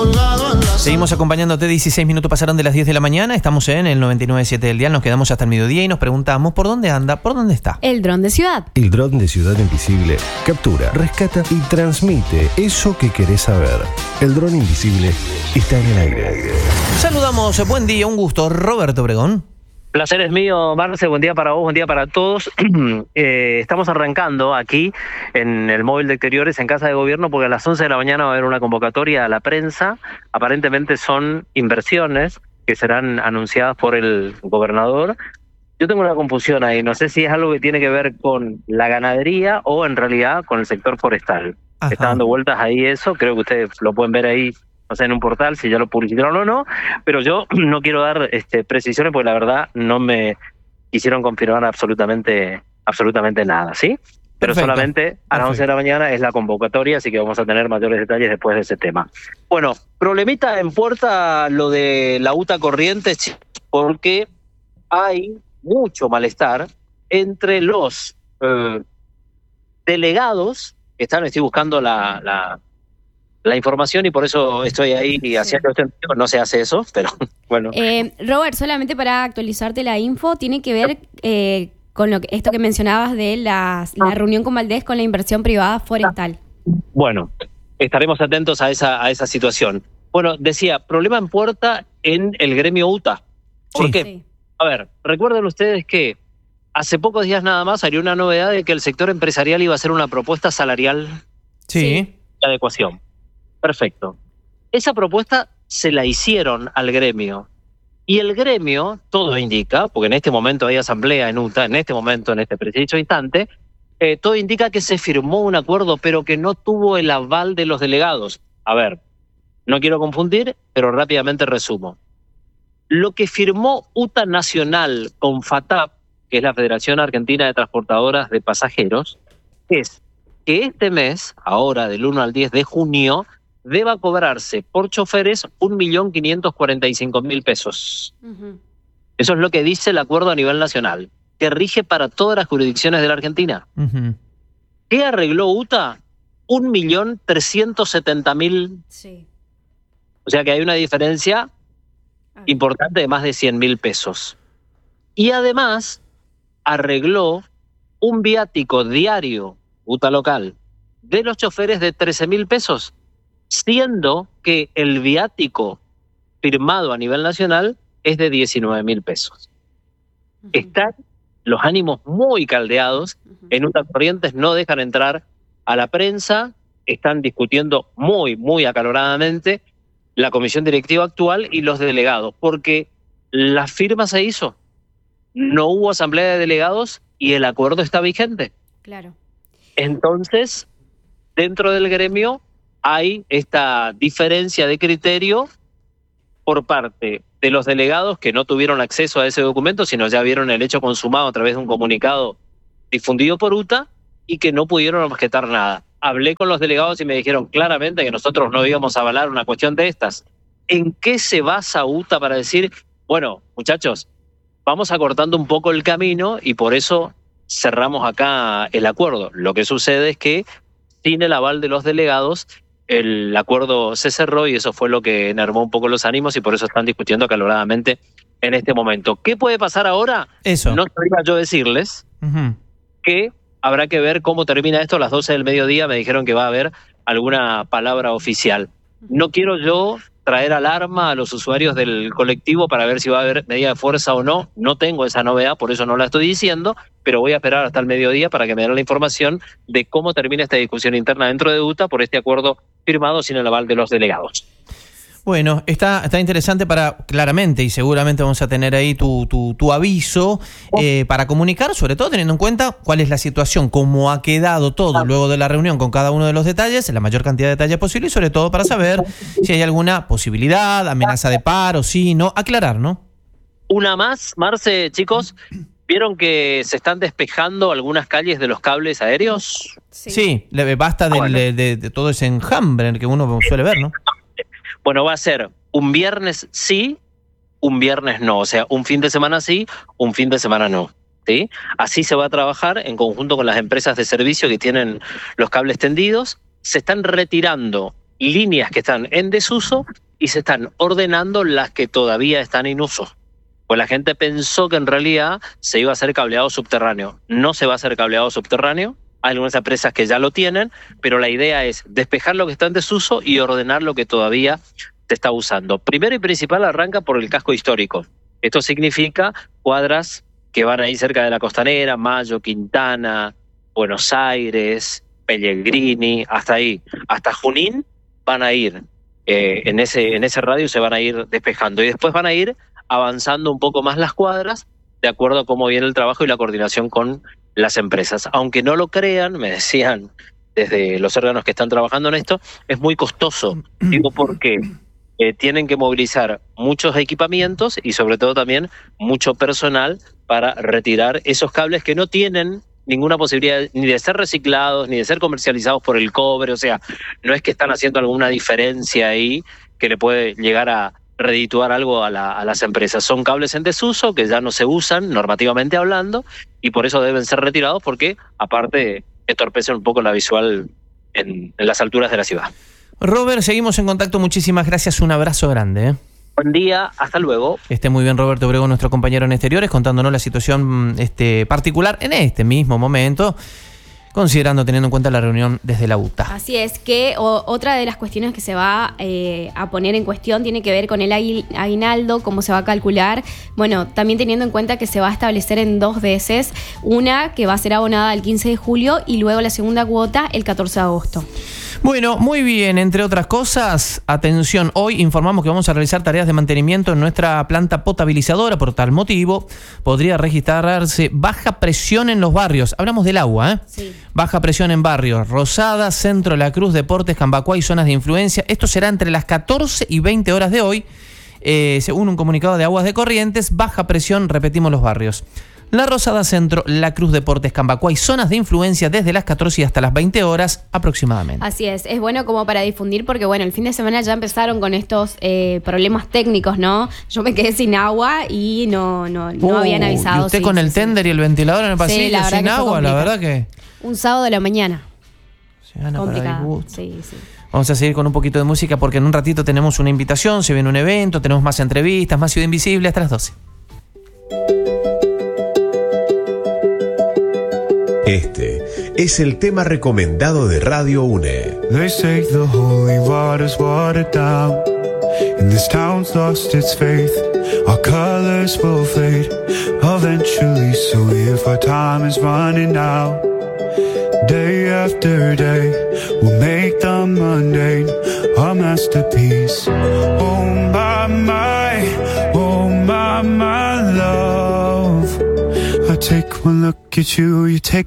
Seguimos acompañándote, 16 minutos pasaron de las 10 de la mañana, estamos en el 99.7 del dial, nos quedamos hasta el mediodía y nos preguntamos ¿por dónde anda? ¿Por dónde está? El dron de ciudad. El dron de Ciudad Invisible captura, rescata y transmite eso que querés saber. El dron invisible está en el aire. Saludamos, buen día, un gusto, Roberto Obregón. Placer es mío, Marce, buen día para vos, buen día para todos. Estamos arrancando aquí en el móvil de exteriores en Casa de Gobierno porque a las 11 de la mañana va a haber una convocatoria a la prensa. Aparentemente son inversiones que serán anunciadas por el gobernador. Yo tengo una confusión ahí, no sé si es algo que tiene que ver con la ganadería o en realidad con el sector forestal. Ajá. Está dando vueltas ahí eso, creo que ustedes lo pueden ver ahí, no sé, en un portal, si ya lo publicitaron o no, pero yo no quiero dar precisiones porque la verdad no me quisieron confirmar absolutamente nada, ¿sí? Pero Perfecto. solamente a las 11 de la mañana es la convocatoria, así que vamos a tener mayores detalles después de ese tema. Bueno, problemita en puerta lo de la UTA Corrientes, porque hay mucho malestar entre los delegados que estoy buscando la información y por eso estoy ahí y haciendo no se hace eso, pero bueno. Robert, solamente para actualizarte la info, tiene que ver con esto que mencionabas de la reunión con Valdés con la inversión privada forestal. Bueno, estaremos atentos a esa situación. Bueno, decía, problema en puerta en el gremio UTA. ¿Por qué? Sí. A ver, recuerden ustedes que hace pocos días nada más salió una novedad de que el sector empresarial iba a hacer una propuesta salarial Sí. de adecuación. Perfecto. Esa propuesta se la hicieron al gremio. Y el gremio, todo indica, porque en este momento hay asamblea en UTA, en este preciso instante, todo indica que se firmó un acuerdo, pero que no tuvo el aval de los delegados. A ver, no quiero confundir, pero rápidamente resumo. Lo que firmó UTA Nacional con FATAP, que es la Federación Argentina de Transportadoras de Pasajeros, es que este mes, ahora del 1 al 10 de junio, deba cobrarse por choferes 1.545.000 pesos. Uh-huh. Eso es lo que dice el acuerdo a nivel nacional, que rige para todas las jurisdicciones de la Argentina. Uh-huh. ¿Qué arregló UTA? 1.370.000. Sí. O sea que hay una diferencia importante de más de 100.000 pesos. Y además arregló un viático diario, UTA local, de los choferes de 13.000 pesos. Siendo que el viático firmado a nivel nacional es de 19.000 pesos. Uh-huh. Están los ánimos muy caldeados, Uh-huh. en UTA Corrientes no dejan entrar a la prensa, están discutiendo muy acaloradamente la comisión directiva actual y los delegados, porque la firma se hizo, no hubo asamblea de delegados y el acuerdo está vigente. Claro. Entonces, dentro del gremio hay esta diferencia de criterio por parte de los delegados que no tuvieron acceso a ese documento, sino ya vieron el hecho consumado a través de un comunicado difundido por UTA y que no pudieron objetar nada. Hablé con los delegados y me dijeron claramente que nosotros no íbamos a avalar una cuestión de estas. ¿En qué se basa UTA para decir, bueno, muchachos, vamos acortando un poco el camino y por eso cerramos acá el acuerdo? Lo que sucede es que sin el aval de los delegados, el acuerdo se cerró y eso fue lo que enervó un poco los ánimos y por eso están discutiendo acaloradamente en este momento. ¿Qué puede pasar ahora? Eso. No sabría yo decirles Uh-huh. que habrá que ver cómo termina esto. A las 12 del mediodía me dijeron que va a haber alguna palabra oficial. No quiero yo traer alarma a los usuarios del colectivo para ver si va a haber medida de fuerza o no. No tengo esa novedad, por eso no la estoy diciendo, pero voy a esperar hasta el mediodía para que me den la información de cómo termina esta discusión interna dentro de UTA por este acuerdo firmado sin el aval de los delegados. Bueno, está interesante claramente, y seguramente vamos a tener ahí tu aviso para comunicar, sobre todo teniendo en cuenta cuál es la situación, cómo ha quedado todo luego de la reunión con cada uno de los detalles, la mayor cantidad de detalles posible, y sobre todo para saber si hay alguna posibilidad, amenaza de paro, sí, no, aclarar, ¿no? Una más, Marce, chicos, ¿vieron que se están despejando algunas calles de los cables aéreos? Sí, basta de todo ese enjambre que uno suele ver, ¿no? Bueno, va a ser un viernes sí, un viernes no. O sea, un fin de semana sí, un fin de semana no. ¿Sí? Así se va a trabajar en conjunto con las empresas de servicio que tienen los cables tendidos. Se están retirando líneas que están en desuso y se están ordenando las que todavía están en uso. Pues la gente pensó que en realidad se iba a hacer cableado subterráneo. No se va a hacer cableado subterráneo. Hay algunas empresas que ya lo tienen, pero la idea es despejar lo que está en desuso y ordenar lo que todavía se está usando. Primero y principal arranca por el casco histórico. Esto significa cuadras que van ahí cerca de la Costanera, Mayo, Quintana, Buenos Aires, Pellegrini, hasta ahí. Hasta Junín van a ir, en ese radio se van a ir despejando y después van a ir avanzando un poco más las cuadras de acuerdo a cómo viene el trabajo y la coordinación con las empresas. Aunque no lo crean, me decían desde los órganos que están trabajando en esto, es muy costoso. Digo porque tienen que movilizar muchos equipamientos y sobre todo también mucho personal para retirar esos cables que no tienen ninguna posibilidad ni de ser reciclados, ni de ser comercializados por el cobre. O sea, no es que están haciendo alguna diferencia ahí que le puede llegar a redituar algo a las empresas. Son cables en desuso que ya no se usan normativamente hablando y por eso deben ser retirados porque aparte entorpecen un poco la visual en las alturas de la ciudad. Robert, seguimos en contacto. Muchísimas gracias. Un abrazo grande. Buen día, hasta luego. Esté muy bien, Roberto Obregón, nuestro compañero en Exteriores, contándonos la situación particular en este mismo momento, considerando, teniendo en cuenta la reunión desde la UTA. Así es, que otra de las cuestiones que se va a poner en cuestión tiene que ver con el aguinaldo, cómo se va a calcular. Bueno, también teniendo en cuenta que se va a establecer en 2 veces, una que va a ser abonada el 15 de julio y luego la segunda cuota el 14 de agosto. Bueno, muy bien, entre otras cosas, atención, hoy informamos que vamos a realizar tareas de mantenimiento en nuestra planta potabilizadora. Por tal motivo, podría registrarse baja presión en los barrios. Hablamos del agua, ¿eh? Sí. Baja presión en barrios Rosada, Centro, La Cruz, Deportes, Cambacuá y zonas de influencia. Esto será entre las 14 y 20 horas de hoy. Según un comunicado de Aguas de Corrientes, baja presión, repetimos los barrios La Rosada, Centro, La Cruz, Deportes, Cambacuá y zonas de influencia desde las 14 y hasta las 20 horas aproximadamente. Así es bueno como para difundir porque bueno, el fin de semana ya empezaron con estos problemas técnicos, ¿no? Yo me quedé sin agua y no habían avisado. ¿Y usted con el tender y el ventilador en el pasillo sin agua? La verdad que... Un sábado de la mañana. Se gana para el gusto. Sí. Vamos a seguir con un poquito de música porque en un ratito tenemos una invitación, se viene un evento, tenemos más entrevistas, más Ciudad Invisible hasta las 12. Este es el tema recomendado de Radio UNE. They say the holy water's watered down, and this town's lost its faith. Our colors will fade eventually, so if our time is running out, day after day, we'll make the mundane a masterpiece. Oh my love, I take one look at you, you take